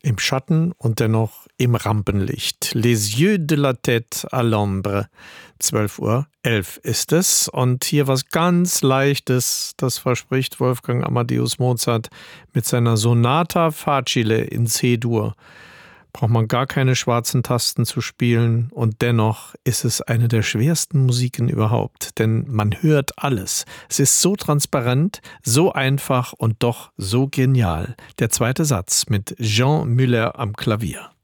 im Schatten und dennoch im Rampenlicht. Les yeux de la tête à l'ombre. 12:11 Uhr ist es. Und hier was ganz Leichtes, das verspricht Wolfgang Amadeus Mozart mit seiner Sonata Facile in C-Dur. Braucht man gar keine schwarzen Tasten zu spielen und dennoch ist es eine der schwersten Musiken überhaupt, denn man hört alles. Es ist so transparent, so einfach und doch so genial. Der zweite Satz mit Jean Müller am Klavier.